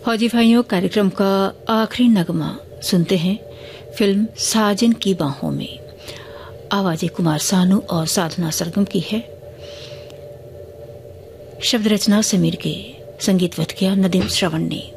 फौजी भाइयों कार्यक्रम का आखिरी नगमा सुनते हैं फिल्म साजन की बाहों में। आवाजें कुमार सानू और साधना सरगम की है। शब्द रचना समीर के, संगीतवत किया नदीम श्रवण ने।